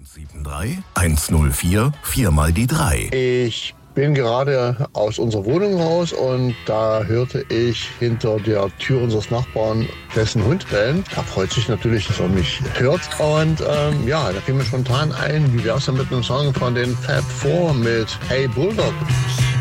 173 104 4 mal die 3. Ich bin gerade aus unserer Wohnung raus und da hörte ich hinter der Tür unseres Nachbarn dessen Hund bellen. Er freut sich natürlich, dass er mich hört. Und da fiel mir spontan ein, wie wär's denn mit einem Song von den Fab Four mit Hey Bulldog?